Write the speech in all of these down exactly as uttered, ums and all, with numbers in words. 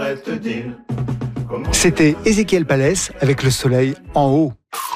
j'aimerais te dire. C'était Ézéchiel Palès avec Le Soleil en haut.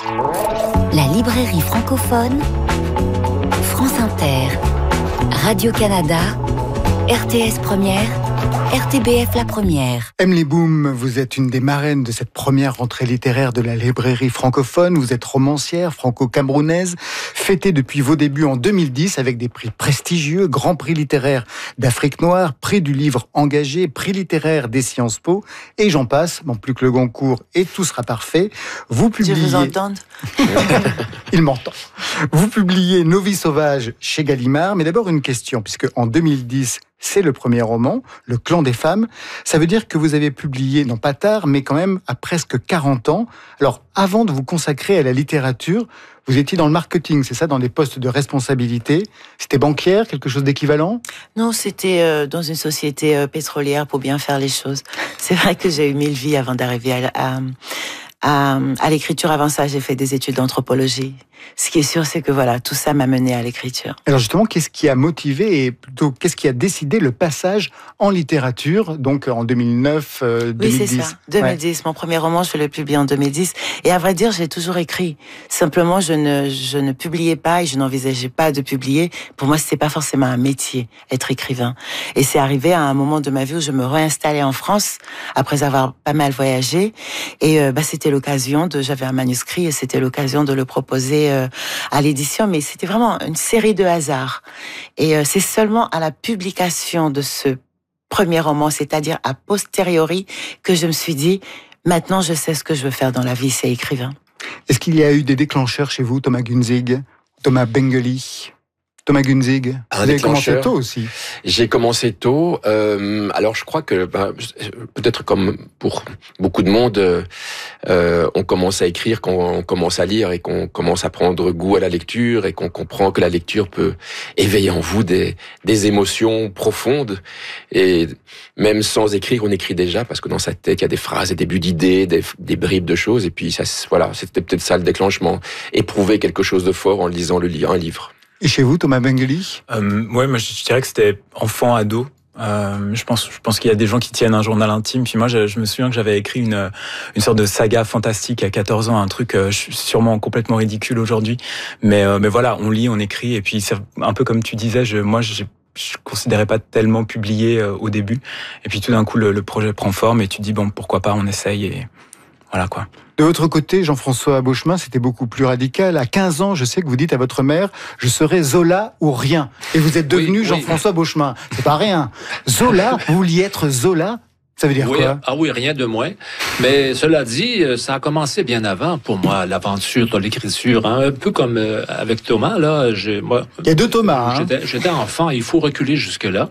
La librairie francophone, France Inter, Radio-Canada, R T S Première, R T B F La Première. Emily Boom, vous êtes une des marraines de cette première rentrée littéraire de la librairie francophone. Vous êtes romancière franco-camerounaise, fêtée depuis vos débuts en deux mille dix avec des prix prestigieux, Grand Prix littéraire d'Afrique noire, Prix du livre engagé, Prix littéraire des Sciences Po, et j'en passe, bon, plus que le Goncourt, et tout sera parfait. Vous publiez... Je vous entends. Il m'entend. Vous publiez Nos vies sauvages chez Gallimard, mais d'abord une question, puisque en deux mille dix, c'est le premier roman, Le clan des femmes. Ça veut dire que vous avez publié, non pas tard, mais quand même à presque quarante ans. Alors, avant de vous consacrer à la littérature, vous étiez dans le marketing, c'est ça, dans des postes de responsabilité. C'était banquière, quelque chose d'équivalent ? Non, c'était euh, dans une société euh, pétrolière pour bien faire les choses. C'est vrai que j'ai eu mille vies avant d'arriver à... à... À, à l'écriture. Avant ça, j'ai fait des études d'anthropologie. Ce qui est sûr, c'est que voilà, tout ça m'a mené à l'écriture. Alors justement, qu'est-ce qui a motivé et plutôt qu'est-ce qui a décidé le passage en littérature, donc en deux mille neuf, euh, deux mille dix ? Oui, c'est ça. deux mille dix, ouais. Mon premier roman, je l'ai publié en deux mille dix. Et à vrai dire, j'ai toujours écrit. Simplement, je ne, je ne publiais pas et je n'envisageais pas de publier. Pour moi, c'était pas forcément un métier, être écrivain. Et c'est arrivé à un moment de ma vie où je me réinstallais en France après avoir pas mal voyagé. Et euh, bah, c'était l'occasion de, j'avais un manuscrit et c'était l'occasion de le proposer euh, à l'édition, mais c'était vraiment une série de hasards. Et euh, c'est seulement à la publication de ce premier roman, c'est-à-dire a posteriori, que je me suis dit, maintenant je sais ce que je veux faire dans la vie, c'est écrivain. Est-ce qu'il y a eu des déclencheurs chez vous, Thomas Gunzig, Thomas Bengeli ? Thomas Gunzig, vous avez commencé tôt aussi. J'ai commencé tôt. Euh, alors je crois que bah, peut-être comme pour beaucoup de monde, euh, on commence à écrire quand on commence à lire et qu'on commence à prendre goût à la lecture et qu'on comprend que la lecture peut éveiller en vous des, des émotions profondes. Et même sans écrire, on écrit déjà parce que dans sa tête il y a des phrases, des débuts d'idées, des, des bribes de choses. Et puis ça, voilà, c'était peut-être ça le déclenchement. Éprouver quelque chose de fort en lisant le, un livre. Et chez vous, Thomas Bengeli ? euh, Ouais, moi je dirais que c'était enfant, ado. Euh, je pense, je pense qu'il y a des gens qui tiennent un journal intime. Puis moi, je, je me souviens que j'avais écrit une, une sorte de saga fantastique à quatorze ans, un truc euh, sûrement complètement ridicule aujourd'hui. Mais, euh, mais voilà, on lit, on écrit, et puis c'est un peu comme tu disais. Je, moi, j'ai je considérais pas tellement publier euh, au début. Et puis tout d'un coup, le, le projet prend forme et tu te dis bon, pourquoi pas, on essaye et voilà quoi. De votre côté, Jean-François Beauchemin, c'était beaucoup plus radical. À quinze ans, je sais que vous dites à votre mère, je serai Zola ou rien. Et vous êtes devenu oui, Jean-François oui. Beauchemin. C'est pas rien. Zola, vous vouliez être Zola ? Ça veut dire oui, quoi ? Ah oui, rien de moins. Mais cela dit, ça a commencé bien avant pour moi, l'aventure de l'écriture. Hein. Un peu comme avec Thomas, là. J'ai, moi, il y a deux Thomas. Hein. J'étais, j'étais enfant, il faut reculer jusque-là.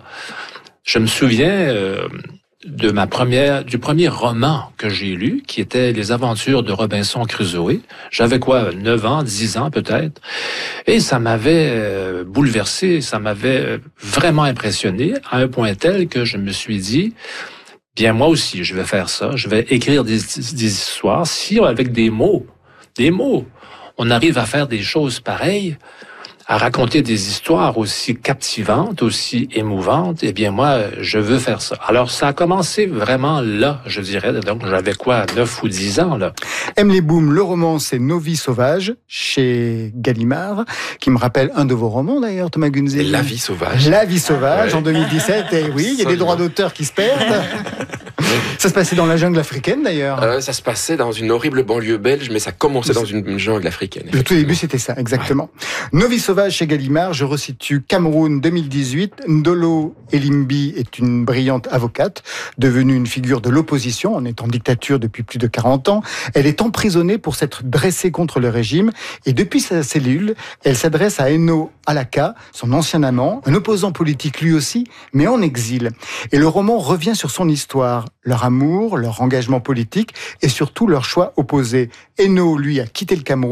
Je me souviens... Euh, de ma première, du premier roman que j'ai lu, qui était Les Aventures de Robinson Crusoe. J'avais quoi, neuf ans, dix ans peut-être. Et ça m'avait euh, bouleversé, ça m'avait vraiment impressionné, à un point tel que je me suis dit, bien moi aussi, je vais faire ça, je vais écrire des, des histoires. Si avec des mots, des mots, on arrive à faire des choses pareilles, à raconter des histoires aussi captivantes, aussi émouvantes, eh bien moi, je veux faire ça. Alors ça a commencé vraiment là, je dirais, donc j'avais quoi, neuf ou dix ans là. Emily Boom, le roman c'est Nos vies sauvages, chez Gallimard, qui me rappelle un de vos romans d'ailleurs, Thomas Gunzig. La vie sauvage. La vie sauvage, ouais. En deux mille dix-sept, et oui, il y a des droits d'auteur qui se perdent. Ça se passait dans la jungle africaine d'ailleurs. Euh, ça se passait dans une horrible banlieue belge, mais ça commençait dans une jungle africaine. Le tout début c'était ça, exactement. Ouais. Nos vies sauvages chez Gallimard, je resitue Cameroun deux mille dix-huit. Ndolo Elimbi est une brillante avocate, devenue une figure de l'opposition, en étant en dictature depuis plus de quarante ans. Elle est emprisonnée pour s'être dressée contre le régime, et depuis sa cellule, elle s'adresse à Eno Alaka, son ancien amant, un opposant politique lui aussi, mais en exil. Et le roman revient sur son histoire, leur amour, leur engagement politique, et surtout leur choix opposé. Eno, lui, a quitté le Cameroun pour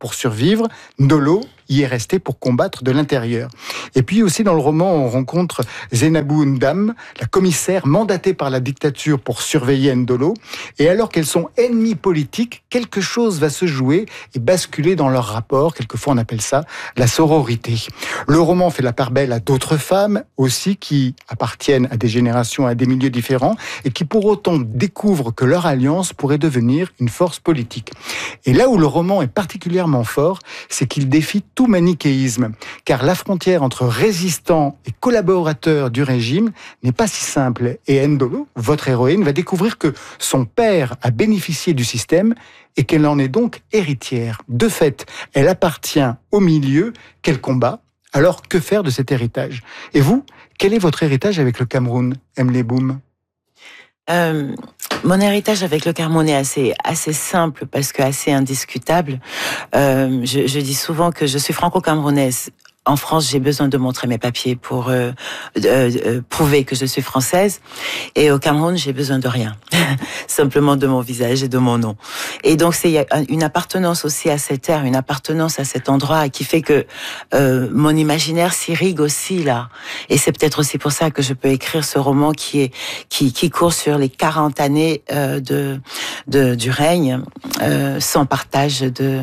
pour survivre. Ndolo y est resté pour combattre de l'intérieur. Et puis aussi dans le roman, on rencontre Zainabou Ndam, la commissaire mandatée par la dictature pour surveiller Ndolo. Et alors qu'elles sont ennemies politiques, quelque chose va se jouer et basculer dans leur rapport. Quelquefois, on appelle ça la sororité. Le roman fait la part belle à d'autres femmes aussi qui appartiennent à des générations, à des milieux différents et qui pour autant découvrent que leur alliance pourrait devenir une force politique. Et là où le roman est particulièrement fort, c'est qu'il défie tout manichéisme, car la frontière entre résistants et collaborateurs du régime n'est pas si simple. Et Ndolo, votre héroïne, va découvrir que son père a bénéficié du système et qu'elle en est donc héritière. De fait, elle appartient au milieu qu'elle combat. Alors, que faire de cet héritage? Et vous, quel est votre héritage avec le Cameroun, Emily Boom? Euh, mon héritage avec le Cameroun est assez, assez simple parce que assez indiscutable. Euh, je, je dis souvent que je suis franco-camerounaise. En France, j'ai besoin de montrer mes papiers pour euh, euh, euh, prouver que je suis française. Et au Cameroun, j'ai besoin de rien. Simplement de mon visage et de mon nom. Et donc, c'est une appartenance aussi à cette terre, une appartenance à cet endroit qui fait que euh, mon imaginaire s'irrigue aussi là. Et c'est peut-être aussi pour ça que je peux écrire ce roman qui est qui, qui court sur les quarante années euh, de, de du règne euh, sans partage de,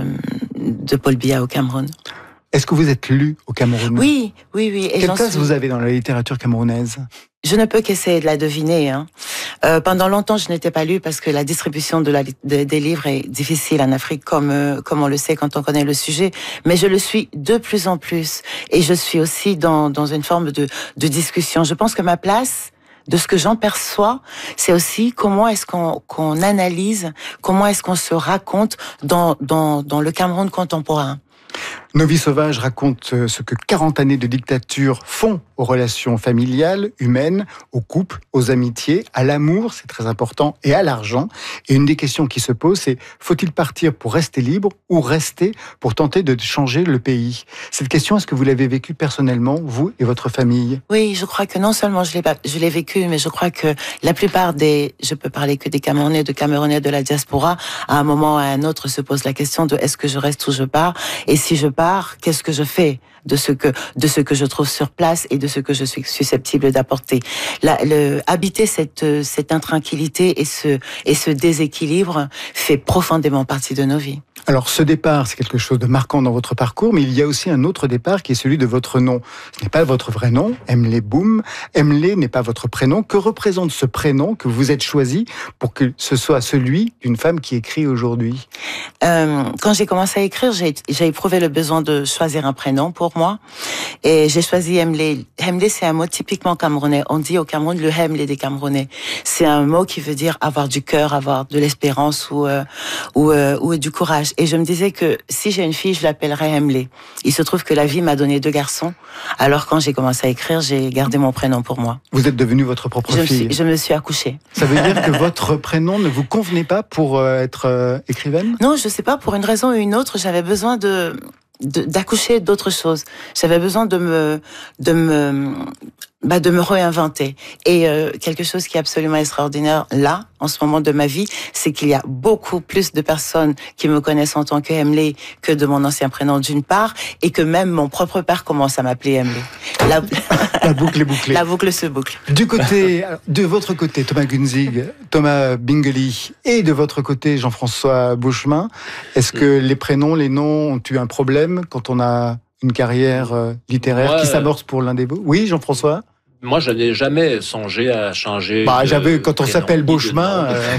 de Paul Biya au Cameroun. Est-ce que vous êtes lu au Cameroun? Oui, oui, oui. Et quelle place suis... vous avez dans la littérature camerounaise? Je ne peux qu'essayer de la deviner. Hein. Euh, pendant longtemps, je n'étais pas lue parce que la distribution de la, de, des livres est difficile en Afrique, comme, euh, comme on le sait quand on connaît le sujet. Mais je le suis de plus en plus. Et je suis aussi dans, dans une forme de, de discussion. Je pense que ma place, de ce que j'en perçois, c'est aussi comment est-ce qu'on, qu'on analyse, comment est-ce qu'on se raconte dans, dans, dans le Cameroun contemporain. Nos vies sauvages racontent ce que quarante années de dictature font aux relations familiales, humaines, aux couples, aux amitiés, à l'amour, c'est très important, et à l'argent. Et une des questions qui se pose, c'est faut-il partir pour rester libre ou rester pour tenter de changer le pays? Cette question, est-ce que vous l'avez vécue personnellement, vous et votre famille? Oui, je crois que non seulement je l'ai, je l'ai vécu, mais je crois que la plupart des, je peux parler que des Camerounais, de Camerounais de la diaspora, à un moment ou à un autre se pose la question de est-ce que je reste ou je pars? Et si je pars, qu'est-ce que je fais de ce que de ce que je trouve sur place et de ce que je suis susceptible d'apporter? La, le, habiter cette cette intranquillité et ce et ce déséquilibre fait profondément partie de nos vies. Alors ce départ, c'est quelque chose de marquant dans votre parcours, mais il y a aussi un autre départ qui est celui de votre nom. Ce n'est pas votre vrai nom, Emily Boom. Emily n'est pas votre prénom. Que représente ce prénom que vous êtes choisi pour que ce soit celui d'une femme qui écrit aujourd'hui? euh, Quand j'ai commencé à écrire, j'ai, j'ai éprouvé le besoin de choisir un prénom pour moi. Et j'ai choisi Emily. Emily, c'est un mot typiquement camerounais. On dit au Cameroun le Emily des Camerounais. C'est un mot qui veut dire avoir du cœur, avoir de l'espérance ou, euh, ou, euh, ou du courage. Et je me disais que si j'ai une fille, je l'appellerais Emily. Il se trouve que la vie m'a donné deux garçons. Alors quand j'ai commencé à écrire, j'ai gardé mon prénom pour moi. Vous êtes devenue votre propre je fille. Me suis, je me suis accouchée. Ça veut dire que votre prénom ne vous convenait pas pour euh, être euh, écrivaine? Non, je sais pas. Pour une raison ou une autre, j'avais besoin de... De, d'accoucher d'autres choses. J'avais besoin de me, de me, bah, de me réinventer. Et euh, quelque chose qui est absolument extraordinaire là, en ce moment de ma vie, c'est qu'il y a beaucoup plus de personnes qui me connaissent en tant que Emily que de mon ancien prénom d'une part, et que même mon propre père commence à m'appeler Emily. La, la boucle est bouclée. La boucle se boucle. Du côté, de votre côté, Thomas Gunzig, Thomas Bingley, et de votre côté, Jean-François Beauchemin, est-ce que les prénoms, les noms ont eu un problème quand on a une carrière euh, littéraire Moi, qui s'amorce pour l'un des beaux? Oui, Jean-François? Moi, je n'ai jamais songé à changer. Bah, j'avais, quand on s'appelle Beauchemin, euh,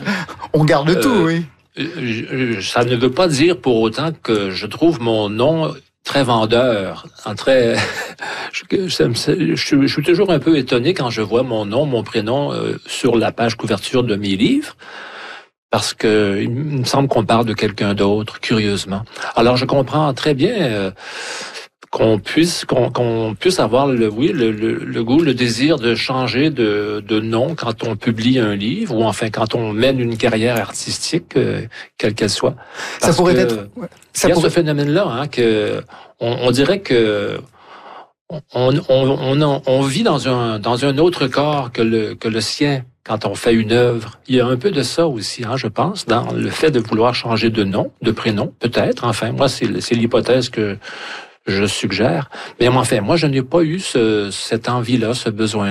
on garde euh, tout, oui. Ça ne veut pas dire pour autant que je trouve mon nom très vendeur, en très. je, je, je, je suis toujours un peu étonné quand je vois mon nom, mon prénom euh, sur la page couverture de mes livres. Parce que il me semble qu'on parle de quelqu'un d'autre, curieusement. Alors je comprends très bien euh, qu'on puisse qu'on, qu'on puisse avoir le oui le, le, le goût, le désir de changer de, de nom quand on publie un livre ou enfin quand on mène une carrière artistique, euh, quelle qu'elle soit. Parce ça pourrait que, être. Ça il y a pourrait... ce phénomène-là, hein, que on, on dirait que on, on, on, on vit dans un dans un autre corps que le que le sien. quand on fait une œuvre. Il y a un peu de ça aussi, hein, je pense, dans le fait de vouloir changer de nom, de prénom, peut-être. Enfin, moi, c'est, c'est l'hypothèse que je suggère. Mais enfin, moi, je n'ai pas eu ce, cette envie-là, ce besoin